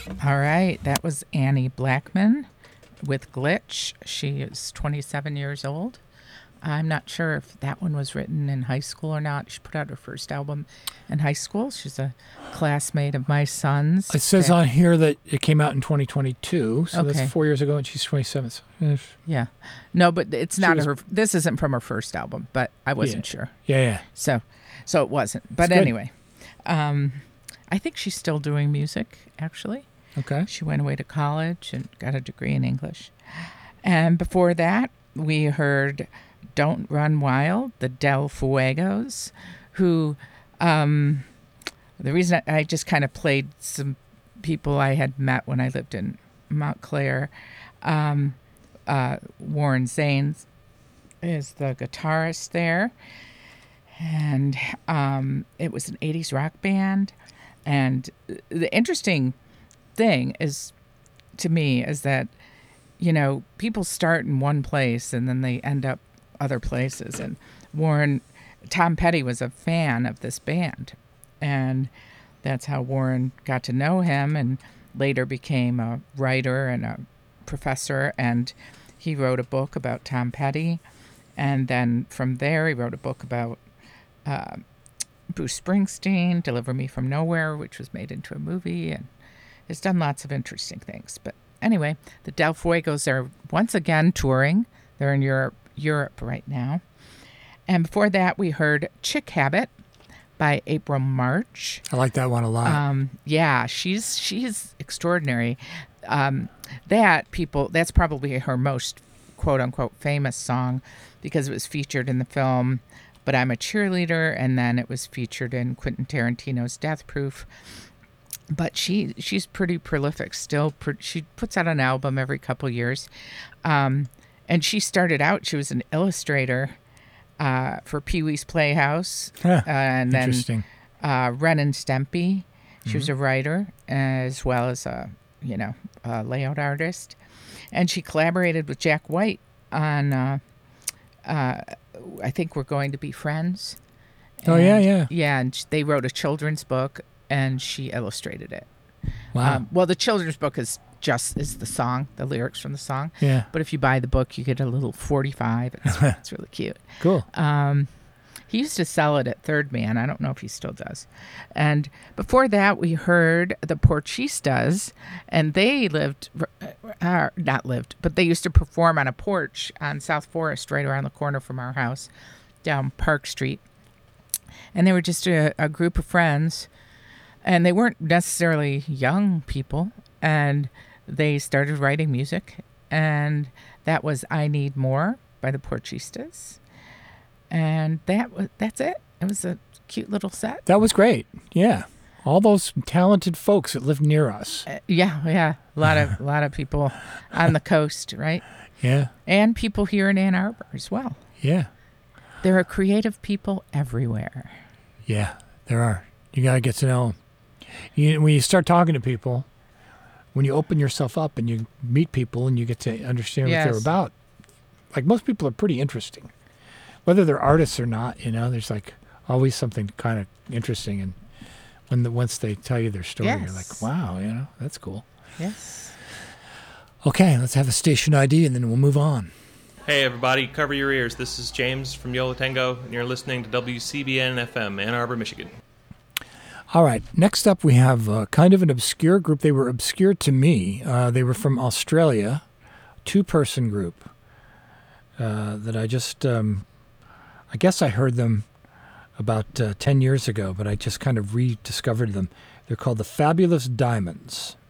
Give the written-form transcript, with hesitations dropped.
All right, that was Annie Blackman with Glitch. She is 27 years old. I'm not sure if that one was written in high school or not. She put out her first album in high school. She's a classmate of my son's. It says on here that it came out in 2022, so Okay. that's 4 years ago, and she's 27. So, Yeah. No, but it's She not was- her. This isn't from her first album, but I wasn't sure. yeah. So it wasn't. But That's good. anyway, I think she's still doing music, actually. Okay. She went away to college and got a degree in English. And before that, we heard Don't Run Wild, the Del Fuegos, who, the reason I just kind of played some people I had met when I lived in Montclair. Warren Zanes is the guitarist there. And it was an 80s rock band. And the interesting thing is, to me, is that, you know, people start in one place and then they end up other places. And Tom Petty was a fan of this band. And that's how Warren got to know him and later became a writer and a professor. And he wrote a book about Tom Petty. And then from there, he wrote a book about Bruce Springsteen, Deliver Me From Nowhere, which was made into a movie, and has done lots of interesting things. But anyway, the Del Fuegos are once again touring. They're in Europe right now. And before that, we heard Chick Habit by April March. I like that one a lot. Yeah, she's extraordinary. That's probably her most quote unquote famous song because it was featured in the film But I'm a Cheerleader, and then it was featured in Quentin Tarantino's Death Proof. But she's pretty prolific still. She puts out an album every couple years. And she started out, she was an illustrator for Pee-wee's Playhouse. And then Interesting. Ren and Stimpy. She was a writer as well as a layout artist. And she collaborated with Jack White on I think We're Going to Be Friends. Oh, yeah. Yeah, and they wrote a children's book, and she illustrated it. Wow. Well, the children's book is the song, the lyrics from the song. Yeah. But if you buy the book, you get a little 45. It's really cute. Cool. He used to sell it at Third Man. I don't know if he still does. And before that, we heard the Porchistas, and they not lived, but they used to perform on a porch on South Forest, right around the corner from our house, down Park Street. And they were just a group of friends, and they weren't necessarily young people, and they started writing music, and that was I Need More by the Porchistas. And that's it. It was a cute little set. That was great. Yeah. All those talented folks that live near us. Yeah. A lot of people on the coast, right? Yeah. And people here in Ann Arbor as well. Yeah. There are creative people everywhere. Yeah, there are. You got to get to know them. When you start talking to people, when you open yourself up and you meet people and you get to understand what they're about, like most people are pretty interesting. Whether they're artists or not, there's like always something kind of interesting. And once they tell you their story, you're like, wow, that's cool. Yes. Okay, let's have a station ID and then we'll move on. Hey everybody, cover your ears. This is James from Yola Tango, and you're listening to WCBN FM, Ann Arbor, Michigan. All right, next up we have kind of an obscure group. They were obscure to me. They were from Australia, two-person group that I just... I guess I heard them about 10 years ago, but I just kind of rediscovered them. They're called the Fabulous Diamonds.